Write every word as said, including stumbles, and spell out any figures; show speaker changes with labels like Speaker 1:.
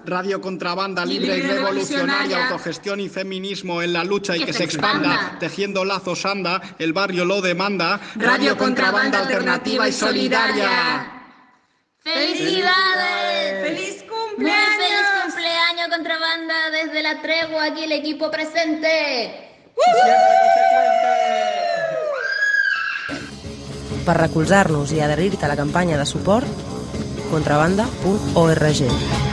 Speaker 1: Radio Contrabanda, libre y revolucionaria, autogestión y feminismo en la lucha y que, que se expanda. expanda, tejiendo lazos anda, el barrio lo demanda.
Speaker 2: Radio Contrabanda alternativa y solidaria.
Speaker 3: ¡Felicidades!
Speaker 2: ¡Feliz cumpleaños!
Speaker 3: Muy feliz cumpleaños, Contrabanda, desde la tregua, aquí el equipo presente.
Speaker 2: ¡Uh!
Speaker 4: Per recolzar-nos i adherir-te a la campanya de suport, contrabanda punt org.